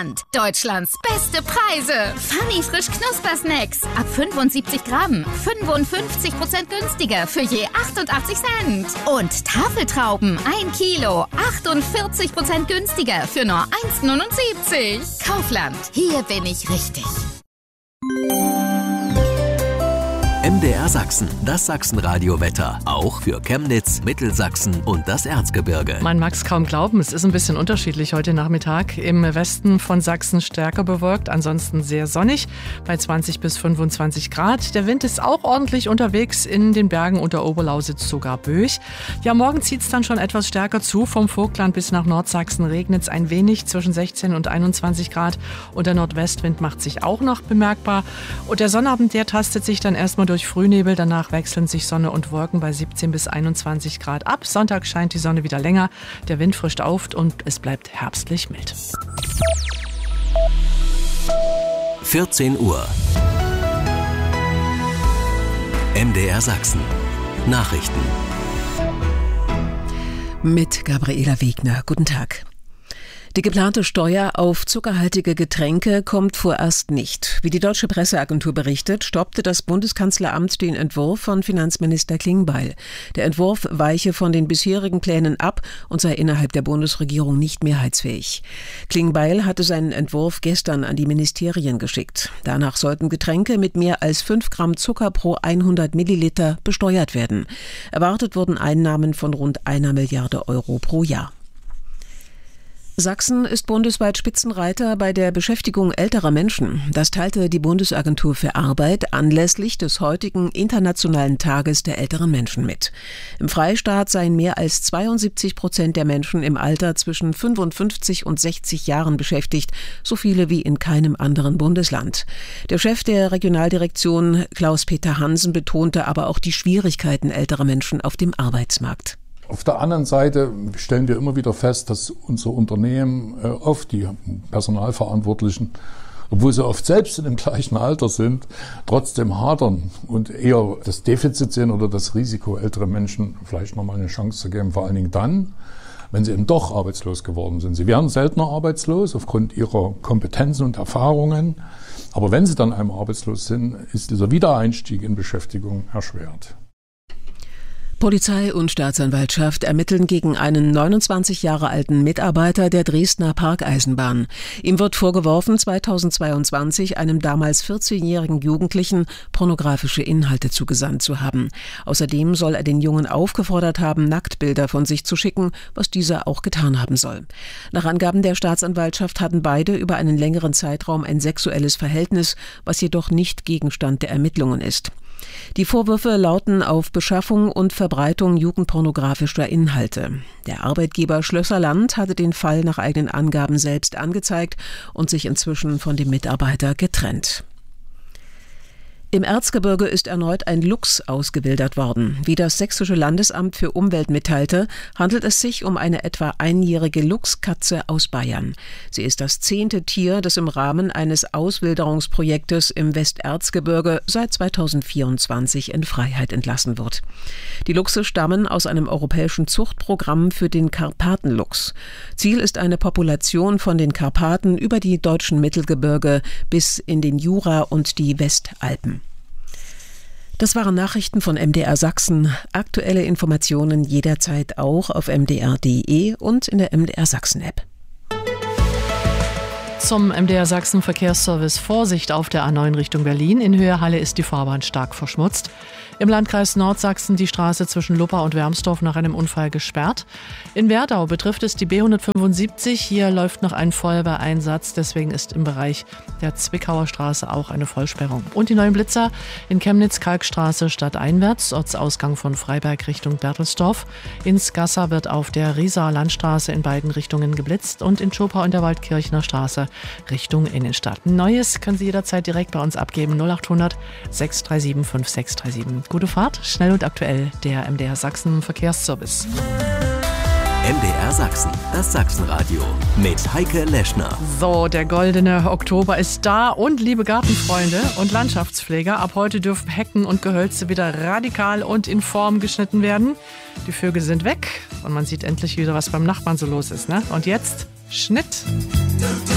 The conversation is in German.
Kaufland. Deutschlands beste Preise. Funny frisch Knuspersnacks. Ab 75 Gramm. 55% günstiger für je 88 Cent. Und Tafeltrauben 1 Kilo. 48% günstiger für nur 1,79. Kaufland. Hier bin ich richtig. MDR Sachsen, das Sachsenradio-Wetter. Auch für Chemnitz, Mittelsachsen und das Erzgebirge. Man mag es kaum glauben, es ist ein bisschen unterschiedlich heute Nachmittag. Im Westen von Sachsen stärker bewölkt, ansonsten sehr sonnig, bei 20 bis 25 Grad. Der Wind ist auch ordentlich unterwegs, in den Bergen unter Oberlausitz sogar böig. Ja, morgen zieht es dann schon etwas stärker zu. Vom Vogtland bis nach Nordsachsen regnet es ein wenig, zwischen 16 und 21 Grad. Und der Nordwestwind macht sich auch noch bemerkbar. Und der Sonnabend, der tastet sich dann erstmal durch Frühnebel, danach wechseln sich Sonne und Wolken bei 17 bis 21 Grad ab. Sonntag scheint die Sonne wieder länger, der Wind frischt auf und es bleibt herbstlich mild. 14 Uhr. MDR Sachsen. Nachrichten. Mit Gabriela Wegner. Guten Tag. Die geplante Steuer auf zuckerhaltige Getränke kommt vorerst nicht. Wie die Deutsche Presseagentur berichtet, stoppte das Bundeskanzleramt den Entwurf von Finanzminister Klingbeil. Der Entwurf weiche von den bisherigen Plänen ab und sei innerhalb der Bundesregierung nicht mehrheitsfähig. Klingbeil hatte seinen Entwurf gestern an die Ministerien geschickt. Danach sollten Getränke mit mehr als 5 Gramm Zucker pro 100 Milliliter besteuert werden. Erwartet wurden Einnahmen von rund 1 Milliarde Euro pro Jahr. Sachsen ist bundesweit Spitzenreiter bei der Beschäftigung älterer Menschen. Das teilte die Bundesagentur für Arbeit anlässlich des heutigen Internationalen Tages der älteren Menschen mit. Im Freistaat seien mehr als 72% der Menschen im Alter zwischen 55 und 60 Jahren beschäftigt, so viele wie in keinem anderen Bundesland. Der Chef der Regionaldirektion, Klaus-Peter Hansen, betonte aber auch die Schwierigkeiten älterer Menschen auf dem Arbeitsmarkt. Auf der anderen Seite stellen wir immer wieder fest, dass unsere Unternehmen oft die Personalverantwortlichen, obwohl sie oft selbst in dem gleichen Alter sind, trotzdem hadern und eher das Defizit sehen oder das Risiko, ältere Menschen vielleicht nochmal eine Chance zu geben, vor allen Dingen dann, wenn sie eben doch arbeitslos geworden sind. Sie werden seltener arbeitslos aufgrund ihrer Kompetenzen und Erfahrungen, aber wenn sie dann einmal arbeitslos sind, ist dieser Wiedereinstieg in Beschäftigung erschwert. Polizei und Staatsanwaltschaft ermitteln gegen einen 29 Jahre alten Mitarbeiter der Dresdner Parkeisenbahn. Ihm wird vorgeworfen, 2022 einem damals 14-jährigen Jugendlichen pornografische Inhalte zugesandt zu haben. Außerdem soll er den Jungen aufgefordert haben, Nacktbilder von sich zu schicken, was dieser auch getan haben soll. Nach Angaben der Staatsanwaltschaft hatten beide über einen längeren Zeitraum ein sexuelles Verhältnis, was jedoch nicht Gegenstand der Ermittlungen ist. Die Vorwürfe lauten auf Beschaffung und Verbreitung jugendpornografischer Inhalte. Der Arbeitgeber Schlösserland hatte den Fall nach eigenen Angaben selbst angezeigt und sich inzwischen von dem Mitarbeiter getrennt. Im Erzgebirge ist erneut ein Luchs ausgewildert worden. Wie das Sächsische Landesamt für Umwelt mitteilte, handelt es sich um eine etwa einjährige Luchskatze aus Bayern. Sie ist das 10. Tier, das im Rahmen eines Auswilderungsprojektes im Westerzgebirge seit 2024 in Freiheit entlassen wird. Die Luchse stammen aus einem europäischen Zuchtprogramm für den Karpatenluchs. Ziel ist eine Population von den Karpaten über die deutschen Mittelgebirge bis in den Jura und die Westalpen. Das waren Nachrichten von MDR Sachsen. Aktuelle Informationen jederzeit auch auf mdr.de und in der MDR Sachsen-App. Zum MDR Sachsen Verkehrsservice: Vorsicht auf der A9 Richtung Berlin. In Höhe Halle ist die Fahrbahn stark verschmutzt. Im Landkreis Nordsachsen die Straße zwischen Luppa und Wermsdorf nach einem Unfall gesperrt. In Werdau betrifft es die B175. Hier läuft noch ein Feuerwehreinsatz. Deswegen ist im Bereich der Zwickauer Straße auch eine Vollsperrung. Und die neuen Blitzer in Chemnitz, Kalkstraße stadteinwärts, Ortsausgang von Freiberg Richtung Bertelsdorf. In Skassa wird auf der Rieser Landstraße in beiden Richtungen geblitzt und in Schopau in der Waldkirchner Straße Richtung Innenstadt. Neues können Sie jederzeit direkt bei uns abgeben. 0800 637 5637. Gute Fahrt, schnell und aktuell, der MDR Sachsen Verkehrsservice. MDR Sachsen, das Sachsenradio mit Heike Leschner. So, der goldene Oktober ist da und liebe Gartenfreunde und Landschaftspfleger, ab heute dürfen Hecken und Gehölze wieder radikal und in Form geschnitten werden. Die Vögel sind weg und man sieht endlich wieder, was beim Nachbarn so los ist, ne? Und jetzt Schnitt.